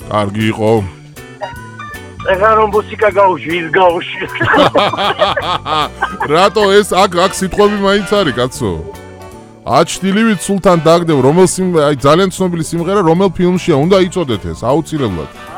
კარგი იყო. ეხლა რომ მუსიკა გავუშვი, ის გავუშვი. რატო ეს აქ სიტყვები მაინც არის, კაცო? აჩtilivით სულთან დაგდებ, რომელ ძალიან ცნობილი სიმღერა, რომელ ფილმშია, უნდა იწოდეთ ეს, აუცილებლად.